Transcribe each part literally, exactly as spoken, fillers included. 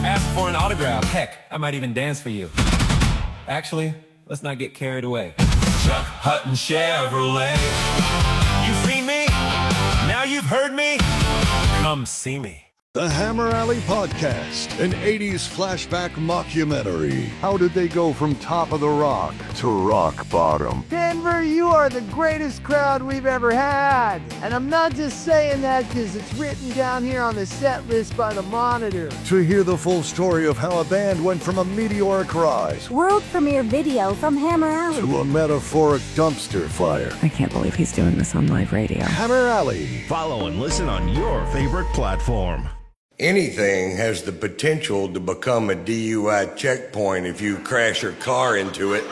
Ask for an autograph. Heck, I might even dance for you. Actually, let's not get carried away. Chuck Hutton Chevrolet. You've seen me, now you've heard me. Come see me. The Hammer Alley Podcast, an eighties flashback mockumentary. How did they go from top of the rock to rock bottom? Denver, you are the greatest crowd we've ever had. And I'm not just saying that because it's written down here on the set list by the Monitor. To hear the full story of how a band went from a meteoric rise, world premiere video from Hammer Alley, to a metaphoric dumpster fire. I can't believe he's doing this on live radio. Hammer Alley. Follow and listen on your favorite platform. Anything has the potential to become a D U I checkpoint if you crash your car into it.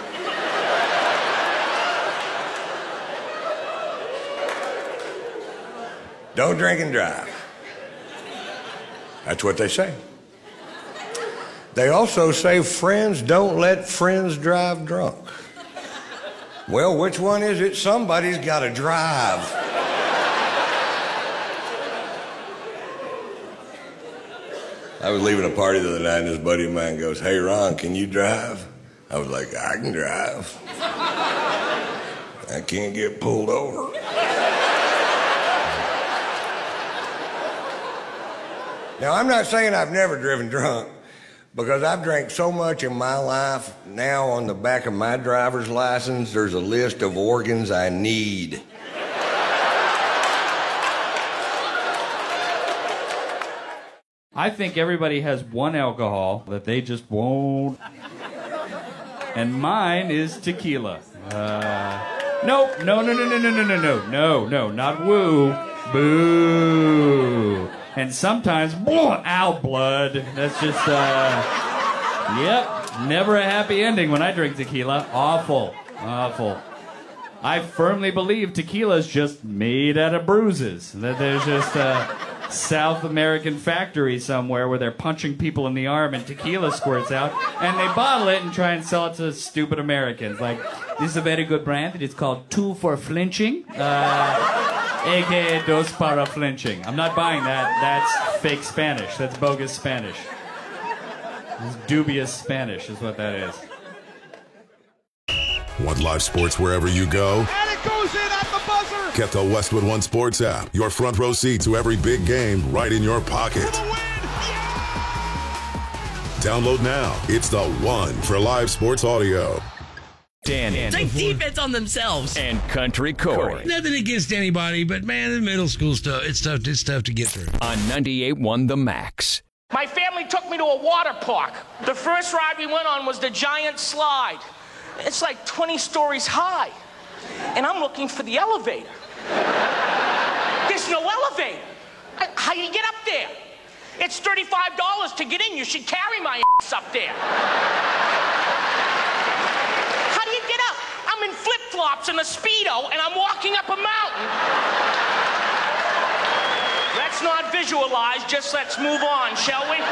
Don't drink and drive. That's what they say. They also say friends don't let friends drive drunk. Well, which one is it? Somebody's got to drive. I was leaving a party the other night and this buddy of mine goes, "Hey, Ron, can you drive?" I was like, "I can drive. I can't get pulled over." Now, I'm not saying I've never driven drunk, because I've drank so much in my life. Now on the back of my driver's license, there's a list of organs I need. I think everybody has one alcohol that they just won't. And mine is tequila. Uh, nope, no, no, no, no, no, no, no, no, no, no, not woo. Boo. And sometimes, blah, ow, blood. That's just, uh, yep, never a happy ending when I drink tequila. Awful, awful. I firmly believe tequila is just made out of bruises. That there's just a South American factory somewhere where they're punching people in the arm and tequila squirts out, and they bottle it and try and sell it to stupid Americans. Like, this is a very good brand. It's called Two for Flinching, uh, a k a Dos para Flinching. I'm not buying that. That's fake Spanish. That's bogus Spanish. It's dubious Spanish is what that is. Want live sports wherever you go? And it goes in at the buzzer! Get the Westwood One Sports app. Your front row seat to every big game right in your pocket. For the win! Yeah! Download now. It's the one for live sports audio. Danny. Take defense on themselves. And Country Corey. Nothing against anybody, but man, the middle school stuff, it's tough, it's tough to get through. On ninety-eight point one The Max. My family took me to a water park. The first ride we went on was the giant slide. It's like twenty stories high. And I'm looking for the elevator. There's no elevator. I, how do you get up there? It's thirty-five dollars to get in. You should carry my ass up there. How do you get up? I'm in flip-flops and a Speedo, and I'm walking up a mountain. Let's not visualize, just let's move on, shall we?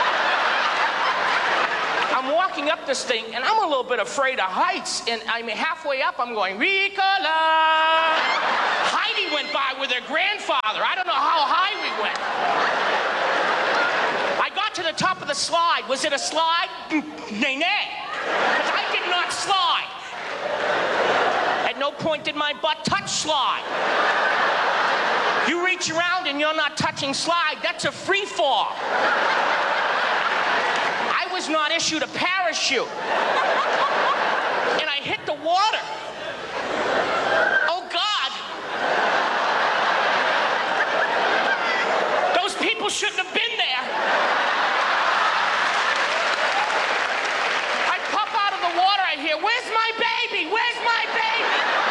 I'm walking up this thing, and I'm a little bit afraid of heights, and I'm halfway up, I'm going, Ricola! Heidi went by with her grandfather. I don't know how high we went. I got to the top of the slide. Was it a slide? Nay, nay. Because I did not slide. At no point did my butt touch slide. You reach around and you're not touching slide, that's a free fall. I was not issued a parachute. And I hit the water. Oh, God. Those people shouldn't have been there. I pop out of the water, I hear, "Where's my baby? Where's my baby?"